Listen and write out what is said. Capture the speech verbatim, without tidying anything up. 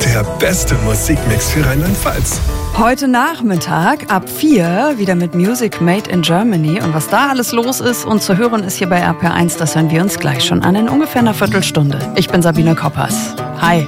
Der beste Musikmix für Rheinland-Pfalz. Heute Nachmittag ab vier wieder mit Music Made in Germany. Und was da alles los ist und zu hören ist hier bei R P R eins, das hören wir uns gleich schon an in ungefähr einer Viertelstunde. Ich bin Sabine Koppers. Hi.